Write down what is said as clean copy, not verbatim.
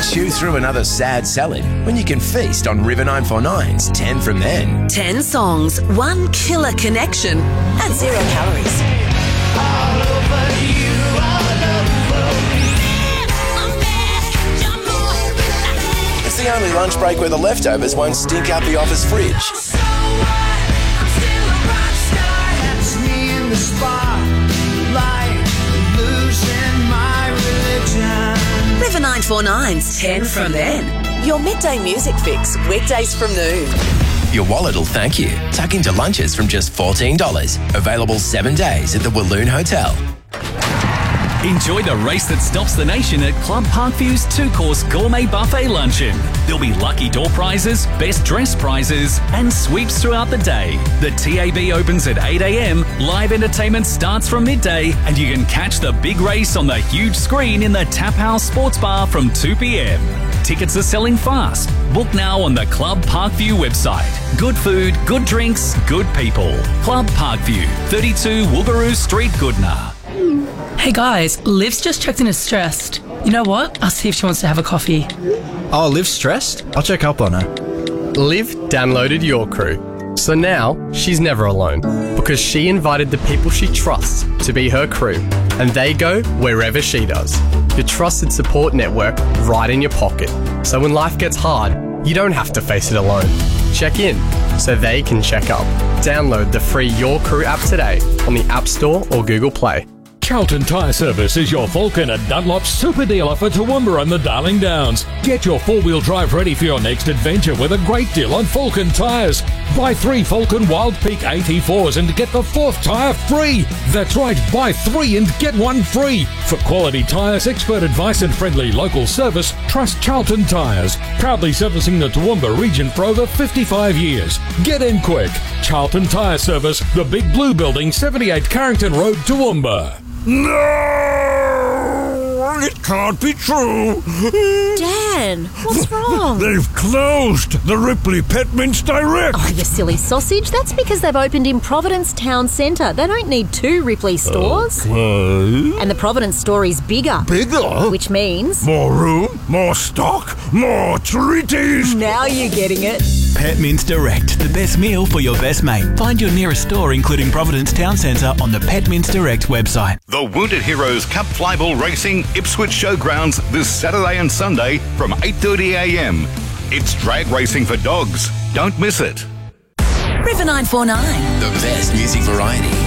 chew through another sad salad when you can feast on River 949's 10 from Then. 10 songs, 1 killer connection, and 0 calories. It's the only lunch break where the leftovers won't stink out the office fridge. River 949's 10 from Then. Your midday music fix, weekdays from noon. Your wallet will thank you. Tuck into lunches from just $14. Available 7 days at the Walloon Hotel. Enjoy the race that stops the nation at Club Parkview's 2-course gourmet buffet luncheon. There'll be lucky door prizes, best dress prizes, and sweeps throughout the day. The TAB opens at 8 a.m, live entertainment starts from midday, and you can catch the big race on the huge screen in the Tap House Sports Bar from 2 p.m. Tickets are selling fast. Book now on the Club Parkview website. Good food, good drinks, good people. Club Parkview, 32 Woogaroo Street, Goodna. Hey guys, Liv's just checked in as stressed. You know what? I'll see if she wants to have a coffee. Oh, Liv's stressed? I'll check up on her. Liv downloaded Your Crew, so now she's never alone because she invited the people she trusts to be her crew, and they go wherever she does. Your trusted support network right in your pocket, so when life gets hard, you don't have to face it alone. Check in so they can check up. Download the free Your Crew app today on the App Store or Google Play. Charlton Tyre Service is your Falcon and Dunlop super dealer for Toowoomba and the Darling Downs. Get your four-wheel drive ready for your next adventure with a great deal on Falcon tyres. Buy 3 Falcon Wild Peak AT4s and get the 4th tyre free. That's right, buy 3 and get 1 free. For quality tyres, expert advice and friendly local service, trust Charlton Tyres. Proudly servicing the Toowoomba region for over 55 years. Get in quick. Charlton Tyre Service, the Big Blue Building, 78 Carrington Road, Toowoomba. No! It can't be true! Dan, what's wrong? They've closed the Ripley Pet Mints Direct! Oh, you silly sausage. That's because they've opened in Providence Town Centre. They don't need 2 Ripley stores. Okay. And the Providence store is bigger. Bigger? Which means... more room, more stock, more treaties! Now you're getting it. Pet Mints Direct, the best meal for your best mate. Find your nearest store, including Providence Town Centre, on the Pet Mints Direct website. The Wounded Heroes Cup Flyball Racing Ipswich Showgrounds this Saturday and Sunday from 8:30 a.m. It's drag racing for dogs. Don't miss it. River 949. The best music variety.